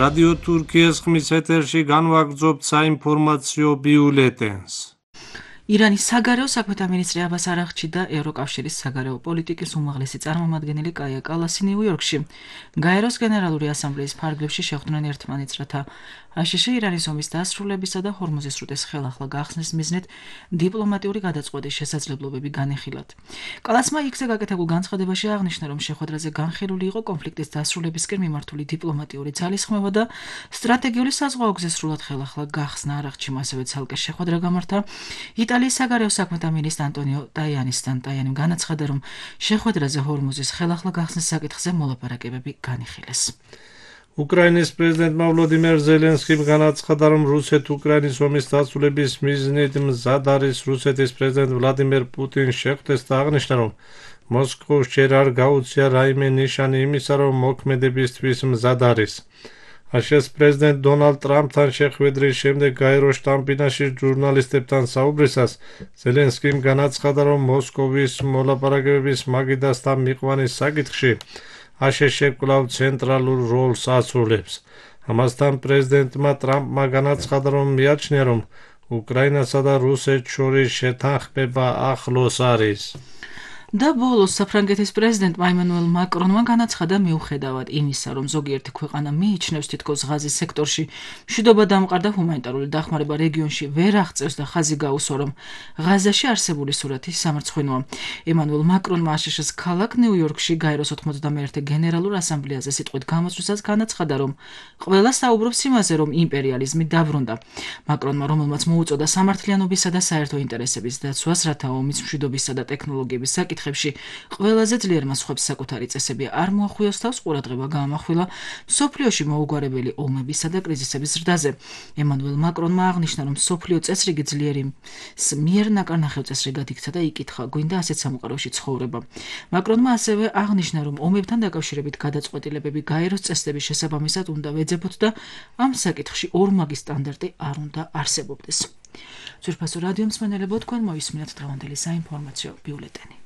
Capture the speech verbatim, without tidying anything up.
რადიო თურქიის ხმის ეთერში განვაგრძობთ საინფორმაციო ბიულეტენს. ირანის საგარეო საქმეთა მინისტრი აბას არაღჩი და ევროკავშირის საგარეო პოლიტიკის უმაღლესი წარმომადგენელი კაია კალასი ნიუ-იორკში გაეროს გენერალური ასამბლეის ფარგლებში შეხვდნენ ერთმანეთს, რათა აშშ ირანის ომის დასრულებისა და ჰორმუზის სრუტეს ხელახლა გახსნის მიზნით დიპლომატიური გადაწყვეტის შესაძლებლობები განეხილათ. კალასმა იქზე გაკეთებულ განცხადებაში აღნიშნა, რომ შეხვედრაზე განხილული იყო კონფლიქტის დასრულებისკენ მიმართული დიპლომატიური ძალისხმევა და სტრატეგიული საზღვაო გზის სრულად ხელახლა გახსნა. არაღჩიმ ასევე ცალკე შეხვედრა გამართა იტალიის საგარეო საქმეთა მინისტრ ანტონიო ტაიანისთან. ტაიანიმ განაცხადა, რომ შეხვედრაზე ჰორმუზის ხელახლა გახსნის საკითხზე მოლაპარაკებები განიხილეს. უკრაინის პრეზიდენტმა ვლოდიმერ ზელენსკიმ განაცხადა, რომ რუსეთ-უკრაინის ომის დასრულების მიზნით მზად არის რუსეთის პრეზიდენტ ვლადიმერ პუტინს შეხვდეს და აღნიშნა, რომ მოსკოვს ჯერ არ გაუწია რაიმე ნიშანი იმისა, რომ მოქმედებისთვის მზად არის. აშშ პრეზიდენტ დონალდ ტრამპთან შეხვედრის შემდეგ გაეროს შტამბინაში ჟურნალისტებთან საუბრისას ზელენსკიმ განაცხადა, რომ მოსკოვის მოლაპარაკებების მაგიდასთან მიყვანის საკითხში აშშ კვლავ ცენტრალურ როლს ასრულებს. ამასთან პრეზიდენტმა ტრამპმა განაცხადა, რომ მიაჩნია, რომ უკრაინასა და რუსეთს შორის შეთანხმება ახლოს არის. და ბოლოს საფრანგეთის პრეზიდენტმა ემანუელ მაკრონმა განაცხადა, მიუხედავად იმისა, რომ ზოგიერთი ქვეყანა მიიჩნევს თითქოს ღაზის სექტორში მშვიდობა დამყარდა ჰუმანიტარული დახმარება რეგიონში ვერ აღწევს და ხაზი გაუსვა, რომ ღაზაში არსებული სურათი სამარცხვინოა. ემანუელ მაკრონმა აშშ-ს ქალაქ ნიუ-იორკში გაეროს ოცდამეერთე გენერალურ ასამბლეაზე სიტყვით გამოსვლისას განაცხადა, რომ ყველა საუბრობს იმაზე, რომ იმპერიალიზმი დაბრუნდა. მაკრონმა, რომელმაც მოუწოდა სამართლიანობისა და საერთო ინტერესების დაცვას, რათა ომის მშვიდობისა და ტექნოლოგიების საკითხებში ყველაზე ძლიერმა სხვებს საკუთარი წესები არ მოახვიოს თავს, ყურადღება გაამახვილა მსოფლიოში მოუგვარებელი ომებისა და კრიზისების ზრდაზე. ემანუელ მაკრონმა აღნიშნა, რომ მსოფლიო წესრიგი ძლიერი მიერ ნახევწესრიგად იქცა და იკითხა, გვინდა ასეთ სამყაროში ცხოვრება. მაკრონმა ასევე აღნიშნა, რომ ომებთან დაკავშირებით გადაწყვეტილებები გაეროს წესდების შესაბამისად უნდა ვეძებოთ და ამ საკითხში ორმაგი სტანდარტი არ უნდა არსებობდეს. ძვირფასო რადიო მსმენელებო, თქვენ მოისმინეთ დღევანდელი საინფორმაციო ბიულეტენი.